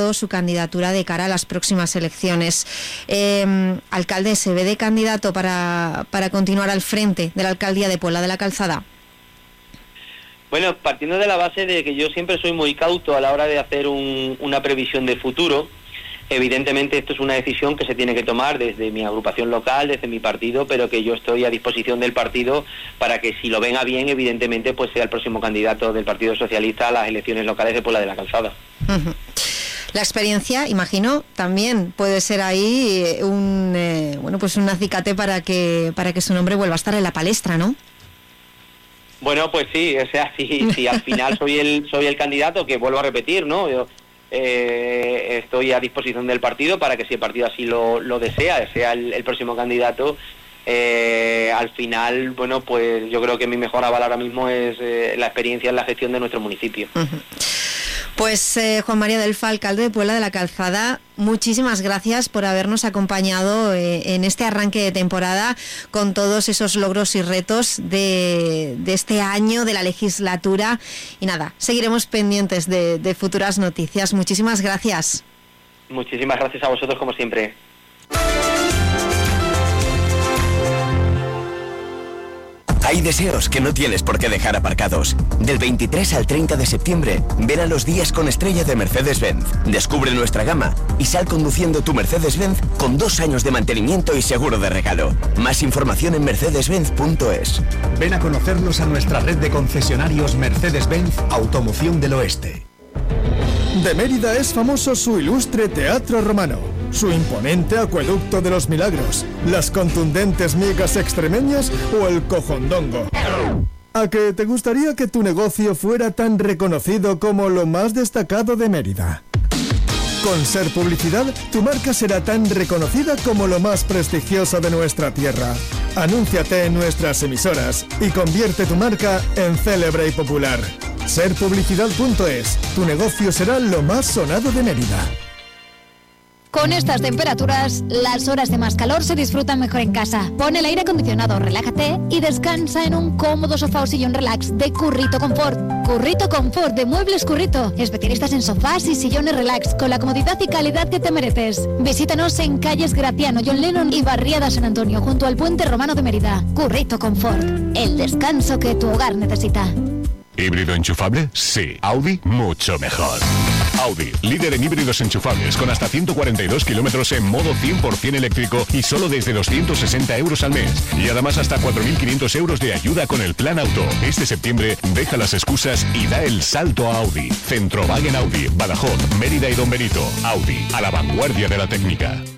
presentado su candidatura de cara a las próximas elecciones. Alcalde, ¿se ve de candidato para continuar al frente de la alcaldía de Puebla de la Calzada? Bueno, partiendo de la base de que yo siempre soy muy cauto a la hora de hacer una previsión de futuro, evidentemente esto es una decisión que se tiene que tomar desde mi agrupación local, desde mi partido, pero que yo estoy a disposición del partido para que, si lo venga bien, evidentemente pues sea el próximo candidato del Partido Socialista a las elecciones locales de Puebla de la Calzada. Uh-huh. La experiencia, imagino, también puede ser ahí pues un acicate para que su nombre vuelva a estar en la palestra, ¿no? Bueno, pues sí, o sea, si al final soy el candidato, que vuelvo a repetir, ¿no? Yo estoy a disposición del partido para que, si el partido así lo desea, sea el próximo candidato. Al final, bueno, pues yo creo que mi mejor aval ahora mismo es la experiencia en la gestión de nuestro municipio. Uh-huh. Pues Juan María Delfa, alcalde de Puebla de la Calzada, muchísimas gracias por habernos acompañado en este arranque de temporada con todos esos logros y retos de este año, de la legislatura. Y nada, seguiremos pendientes de futuras noticias. Muchísimas gracias. Muchísimas gracias a vosotros, como siempre. Hay deseos que no tienes por qué dejar aparcados. Del 23 al 30 de septiembre, ven a los días con estrella de Mercedes-Benz. Descubre nuestra gama y sal conduciendo tu Mercedes-Benz con 2 años de mantenimiento y seguro de regalo. Más información en mercedes-benz.es. Ven a conocernos a nuestra red de concesionarios Mercedes-Benz Automoción del Oeste. De Mérida es famoso su ilustre Teatro Romano, su imponente Acueducto de los Milagros, las contundentes migas extremeñas o el cojondongo. ¿A que te gustaría que tu negocio fuera tan reconocido como lo más destacado de Mérida? Con Ser Publicidad, tu marca será tan reconocida como lo más prestigioso de nuestra tierra. Anúnciate en nuestras emisoras y convierte tu marca en célebre y popular. Serpublicidad.es. Tu negocio será lo más sonado de Mérida. Con estas temperaturas, las horas de más calor se disfrutan mejor en casa. Pon el aire acondicionado, relájate y descansa en un cómodo sofá o sillón relax de Currito Confort. Currito Confort de Muebles Currito. Especialistas en sofás y sillones relax con la comodidad y calidad que te mereces. Visítanos en calles Gratiano, John Lennon y Barriada San Antonio, junto al Puente Romano de Mérida. Currito Confort. El descanso que tu hogar necesita. ¿Híbrido enchufable? Sí. Audi, mucho mejor. Audi, líder en híbridos enchufables, con hasta 142 kilómetros en modo 100% eléctrico y solo desde 260 euros al mes. Y además hasta 4.500 euros de ayuda con el plan auto. Este septiembre, deja las excusas y da el salto a Audi. Centrowagen Audi, Badajoz, Mérida y Don Benito. Audi, a la vanguardia de la técnica.